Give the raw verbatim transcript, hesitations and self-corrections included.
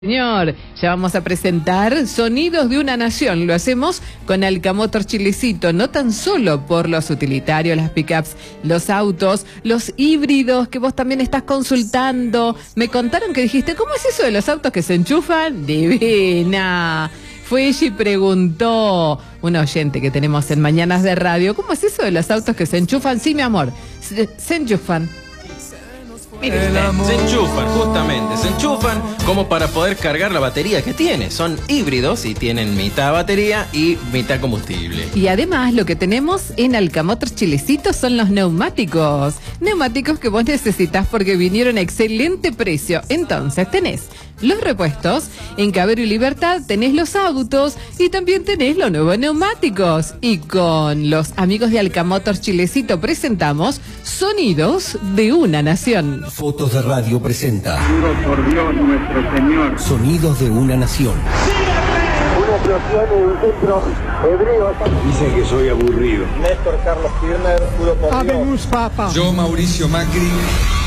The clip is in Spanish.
Señor, ya vamos a presentar Sonidos de una Nación. Lo hacemos con Alcamotor Chilecito, no tan solo por los utilitarios, las pickups, los autos, los híbridos que vos también estás consultando. Me contaron que dijiste, ¿cómo es eso de los autos que se enchufan? Divina. Fue ella y preguntó, un oyente que tenemos en Mañanas de Radio, ¿cómo es eso de los autos que se enchufan? Sí, mi amor, se, se enchufan. Mire usted, se enchufan, justamente, se enchufan como para poder cargar la batería que tiene. Son híbridos y tienen mitad batería y mitad combustible. Y además lo que tenemos en Alcamotor Chilecito son los neumáticos. Neumáticos que vos necesitas porque vinieron a excelente precio. Entonces tenés los repuestos, en Cabero y Libertad tenés los autos y también tenés los nuevos neumáticos. Y con los amigos de Alcamotor Chilecito presentamos Sonidos de una Nación. Fotos de Radio presenta Juro por Dios nuestro Señor. Sonidos de una Nación. Una explosión en un centro hebreo. Dicen que soy aburrido. Néstor Carlos Kirchner, juro por Dios. Yo, Mauricio Macri.